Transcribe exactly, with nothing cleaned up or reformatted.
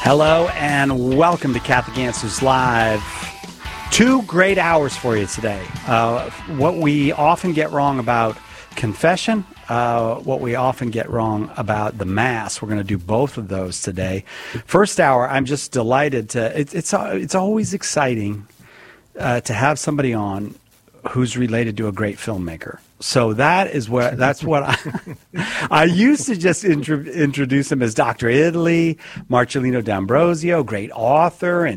Hello and welcome to Catholic Answers Live. Two great hours for you today. Uh, what we often get wrong about confession, uh, what we often get wrong about the Mass. We're going to do both of those today. First hour, I'm just delighted to. It, it's it's always exciting uh, to have somebody on who's related to a great filmmaker. So that is what that's what I I used to just intro, introduce him as Doctor Italy, Marcellino D'Ambrosio, great author and